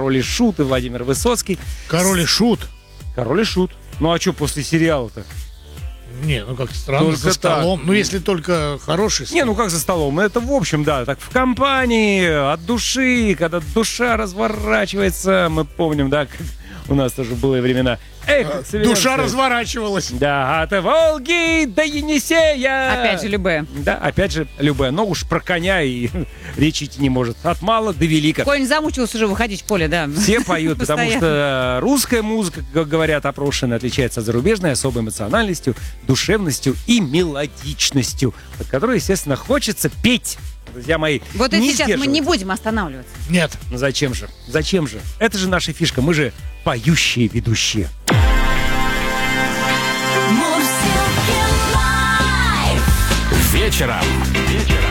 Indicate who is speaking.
Speaker 1: Король и Шут и Владимир Высоцкий.
Speaker 2: Король и Шут.
Speaker 1: Король и Шут. Ну а что после сериала-то?
Speaker 2: Не, ну как странно,
Speaker 1: Только
Speaker 2: за столом.
Speaker 1: так.
Speaker 2: Ну, если только хороший стол.
Speaker 1: Не, ну как за столом? Это в общем, да, так в компании, от души, когда душа разворачивается. Мы помним, да, как у нас тоже были времена. Эх,
Speaker 2: Душа разворачивалась.
Speaker 1: Да, от Волги до Енисея.
Speaker 3: Опять же, Любэ.
Speaker 1: Да, опять же, Любэ. Но уж про коня и речь идти не может. От мала до велика.
Speaker 3: Конь замучился уже выходить в поле, да.
Speaker 1: Все поют, потому
Speaker 3: Постоянно.
Speaker 1: что русская музыка, как говорят опрошенные, отличается от зарубежной особой эмоциональностью, душевностью и мелодичностью, под которой, естественно, хочется петь. Друзья мои,
Speaker 3: Вот и
Speaker 1: не
Speaker 3: сейчас мы не
Speaker 1: сдерживаться.
Speaker 3: будем останавливаться.
Speaker 2: Нет.
Speaker 1: Ну зачем же? Зачем же? Это же наша фишка. Мы же поющие ведущие.
Speaker 4: Вечером.